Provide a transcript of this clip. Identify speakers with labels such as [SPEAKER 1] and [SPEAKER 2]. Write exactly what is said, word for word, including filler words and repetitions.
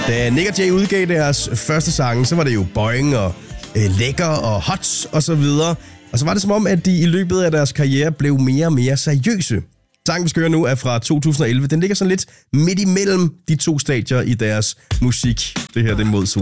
[SPEAKER 1] Da Nick og Jay udgav deres første sange, så var det jo boing og øh, lækker og hot og så videre. Og så var det som om, at de i løbet af deres karriere blev mere og mere seriøse. Sangen, vi skal høre nu, er fra to tusind og elleve. Den ligger sådan lidt midt imellem de to stadier i deres musik. Det her, det er Mod Sol.